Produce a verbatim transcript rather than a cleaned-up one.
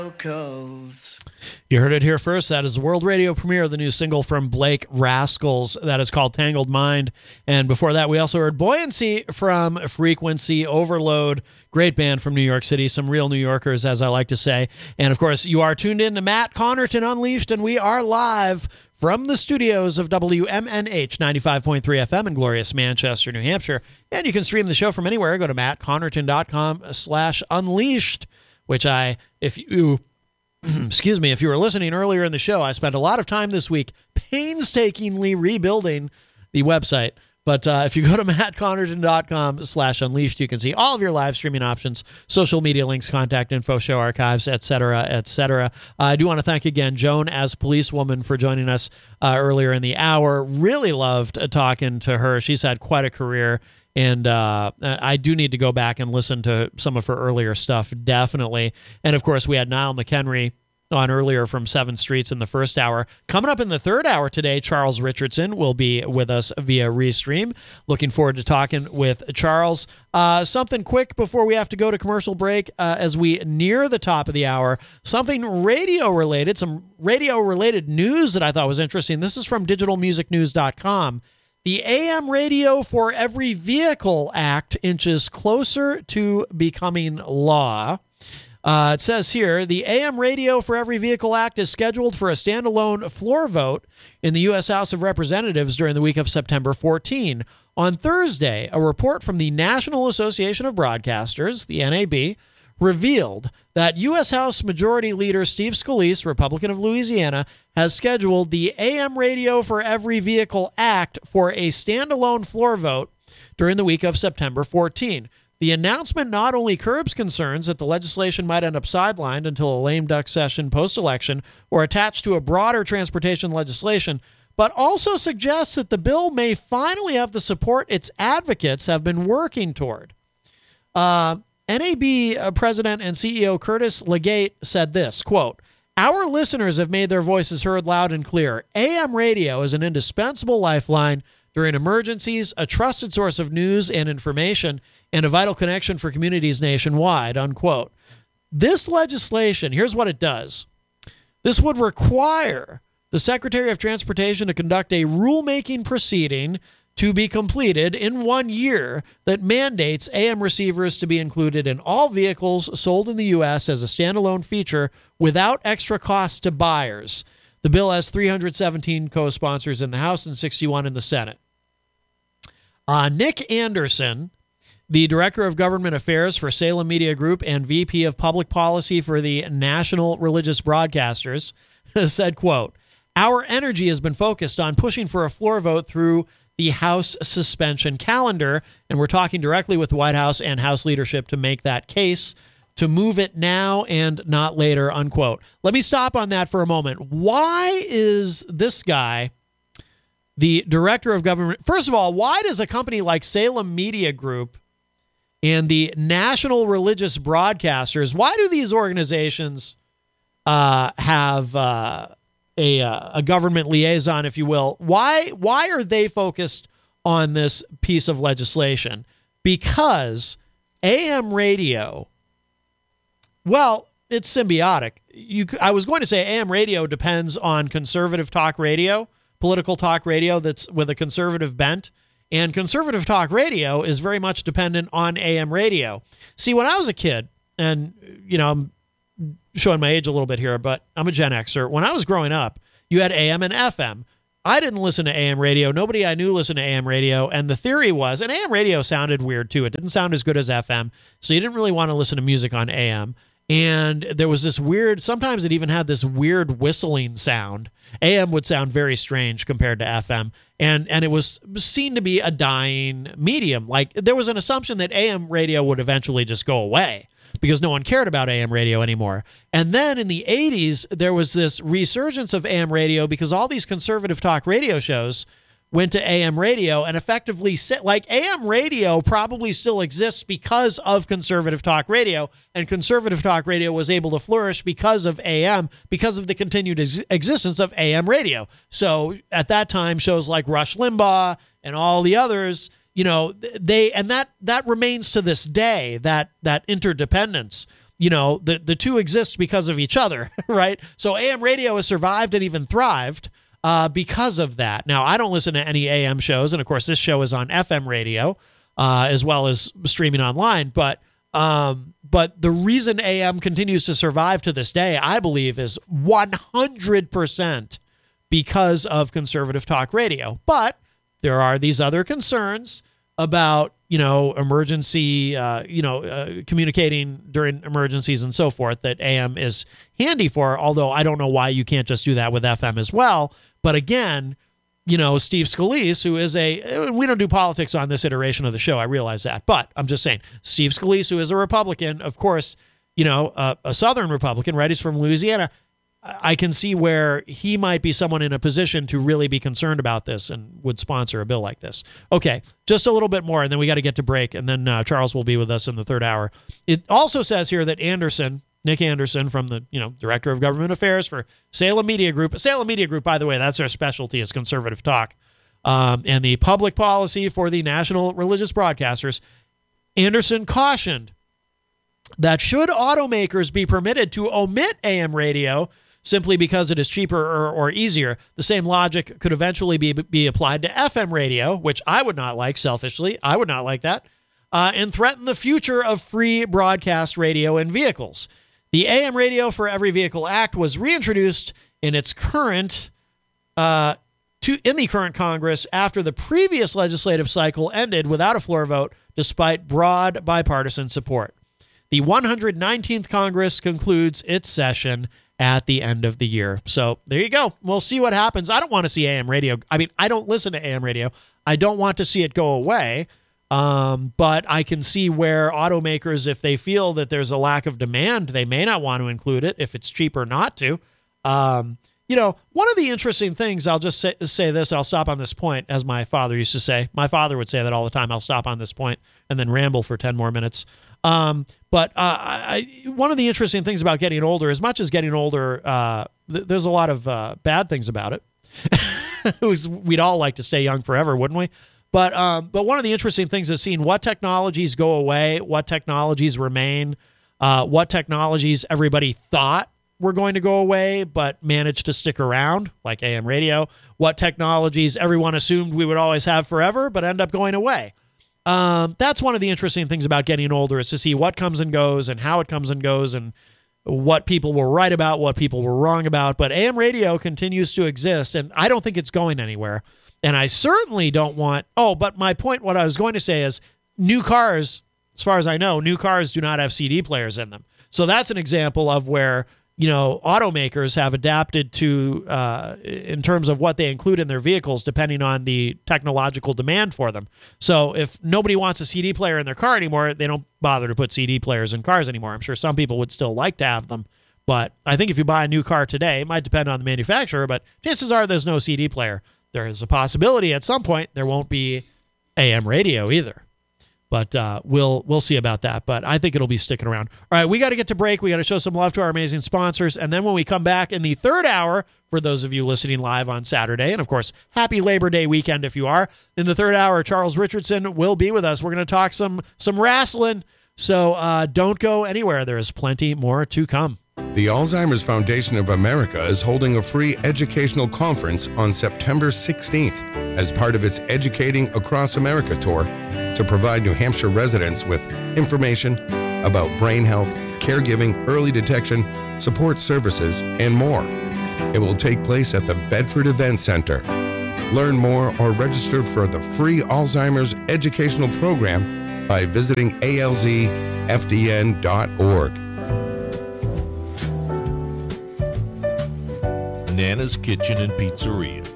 Cold. You heard it here first. That is the world radio premiere of the new single from Blake Rascals that is called Tangled Mind. And before that, we also heard Buoyancy from Frequency Overload. Great band from New York City. Some real New Yorkers, as I like to say. And of course, you are tuned in to Matt Connerton Unleashed, and we are live from the studios of W M N H ninety-five point three F M in glorious Manchester, New Hampshire. And you can stream the show from anywhere. Go to mattconnerton.com slash unleashed, which I, if you... excuse me, if you were listening earlier in the show, I spent a lot of time this week painstakingly rebuilding the website. But uh, if you go to mattconnerton.com slash unleashed, you can see all of your live streaming options, social media links, contact info, show archives, et cetera, et cetera. Uh, I do want to thank again Joan as policewoman for joining us uh, earlier in the hour. Really loved uh, talking to her. She's had quite a career. And uh, I do need to go back and listen to some of her earlier stuff, definitely. And, of course, we had Niall McHenry on earlier from Seven Streets in the first hour. Coming up in the third hour today, Charles Richardson will be with us via Restream. Looking forward to talking with Charles. Uh, something quick before we have to go to commercial break uh, as we near the top of the hour. Something radio-related, some radio-related news that I thought was interesting. This is from digital music news dot com. The A M Radio for Every Vehicle Act inches closer to becoming law. Uh, it says here, the A M Radio for Every Vehicle Act is scheduled for a standalone floor vote in the U S House of Representatives during the week of September fourteenth. On Thursday, a report from the National Association of Broadcasters, the N A B, revealed that U S House Majority Leader Steve Scalise, Republican of Louisiana, has scheduled the A M Radio for Every Vehicle Act for a standalone floor vote during the week of September fourteenth. The announcement not only curbs concerns that the legislation might end up sidelined until a lame duck session post-election or attached to a broader transportation legislation, but also suggests that the bill may finally have the support its advocates have been working toward. Uh, N A B President and C E O Curtis Legate said this, quote, "Our listeners have made their voices heard loud and clear. A M radio is an indispensable lifeline during emergencies, a trusted source of news and information, and a vital connection for communities nationwide," unquote. This legislation, here's what it does. This would require the Secretary of Transportation to conduct a rulemaking proceeding to be completed in one year that mandates A M receivers to be included in all vehicles sold in the U S as a standalone feature without extra cost to buyers. The bill has three hundred seventeen co-sponsors in the House and sixty-one in the Senate. Uh, Nick Anderson, the Director of Government Affairs for Salem Media Group and V P of Public Policy for the National Religious Broadcasters, said, quote, "Our energy has been focused on pushing for a floor vote through the House suspension calendar, and we're talking directly with the White House and House leadership to make that case, to move it now and not later," unquote. Let me stop on that for a moment. Why is this guy the Director of Government? First of all, why does a company like Salem Media Group and the National Religious Broadcasters, why do these organizations uh, have uh, a, uh, a government liaison, if you will? Why, why are they focused on this piece of legislation? Because A M radio, well, it's symbiotic. You, I was going to say A M radio depends on conservative talk radio, political talk radio that's with a conservative bent. And conservative talk radio is very much dependent on A M radio. See, when I was a kid, and, you know, I'm showing my age a little bit here, but I'm a Gen Xer. When I was growing up, you had A M and F M. I didn't listen to A M radio. Nobody I knew listened to A M radio. And the theory was, and A M radio sounded weird too. It didn't sound as good as F M. So you didn't really want to listen to music on A M. And there was this weird, sometimes it even had this weird whistling sound. A M would sound very strange compared to F M. And and it was seen to be a dying medium. Like, there was an assumption that A M radio would eventually just go away because no one cared about A M radio anymore. And then in the eighties, there was this resurgence of A M radio because all these conservative talk radio shows went to A M radio and effectively set, like, A M radio probably still exists because of conservative talk radio, and conservative talk radio was able to flourish because of A M, because of the continued ex- existence of A M radio. So at that time, shows like Rush Limbaugh and all the others, you know, they, and that, that remains to this day, that, that interdependence. you know, the, the two exist because of each other, right? So A M radio has survived and even thrived uh, because of that. Now, I don't listen to any A M shows, and of course, this show is on F M radio uh, as well as streaming online. But um, but the reason A M continues to survive to this day, I believe, is one hundred percent because of conservative talk radio. But there are these other concerns about, you know, emergency, uh, you know, uh, communicating during emergencies and so forth that A M is handy for, although I don't know why you can't just do that with F M as well. But again, you know, Steve Scalise, who is a, we don't do politics on this iteration of the show, I realize that, but I'm just saying, Steve Scalise, who is a Republican, of course, you know, uh, a Southern Republican, right? He's from Louisiana. I can see where he might be someone in a position to really be concerned about this and would sponsor a bill like this. Okay, just a little bit more, and then we got to get to break, and then uh, Charles will be with us in the third hour. It also says here that Anderson, Nick Anderson, from the you know Director of Government Affairs for Salem Media Group. Salem Media Group, by the way, that's their specialty is conservative talk, um, and the public policy for the National Religious Broadcasters. Anderson cautioned that should automakers be permitted to omit A M radio simply because it is cheaper or, or easier, the same logic could eventually be be applied to F M radio, which I would not like selfishly. I would not like that, uh, and threaten the future of free broadcast radio in vehicles. The A M Radio for Every Vehicle Act was reintroduced in its current uh, to in the current Congress after the previous legislative cycle ended without a floor vote, despite broad bipartisan support. The one hundred nineteenth Congress concludes its session at the end of the year. So there you go. We'll see what happens. I don't want to see A M radio. I mean, I don't listen to A M radio. I don't want to see it go away. Um, but I can see where automakers, if they feel that there's a lack of demand, they may not want to include it if it's cheaper not to. Um, you know, one of the interesting things, I'll just say, say this, I'll stop on this point, as my father used to say. My father would say that all the time. I'll stop on this point and then ramble for ten more minutes. Um, but uh, I, one of the interesting things about getting older, as much as getting older, uh, th- there's a lot of uh, bad things about it. We'd all like to stay young forever, wouldn't we? But um, but one of the interesting things is seeing what technologies go away, what technologies remain, uh, what technologies everybody thought were going to go away but managed to stick around, like A M radio, what technologies everyone assumed we would always have forever but end up going away. Um, that's one of the interesting things about getting older, is to see what comes and goes and how it comes and goes and what people were right about, what people were wrong about. But A M radio continues to exist, and I don't think it's going anywhere. And I certainly don't want, oh, but my point, what I was going to say is new cars, as far as I know, new cars do not have C D players in them. So that's an example of where, you know, automakers have adapted to, uh, in terms of what they include in their vehicles, depending on the technological demand for them. So if nobody wants a C D player in their car anymore, they don't bother to put C D players in cars anymore. I'm sure some people would still like to have them. But I think if you buy a new car today, it might depend on the manufacturer, but chances are there's no C D player. There is a possibility at some point there won't be A M radio either. But uh, we'll we'll see about that. But I think it'll be sticking around. All right, we got to get to break. We got to show some love to our amazing sponsors. And then when we come back in the third hour, for those of you listening live on Saturday, and of course, happy Labor Day weekend if you are. In the third hour, Charles Richardson will be with us. We're going to talk some some wrestling. So uh, don't go anywhere. There is plenty more to come. The Alzheimer's Foundation of America is holding a free educational conference on September sixteenth as part of its Educating Across America tour to provide New Hampshire residents with information about brain health, caregiving, early detection, support services, and more. It will take place at the Bedford Event Center. Learn more or register for the free Alzheimer's educational program by visiting A L Z F D N dot org. Nana's Kitchen and Pizzeria,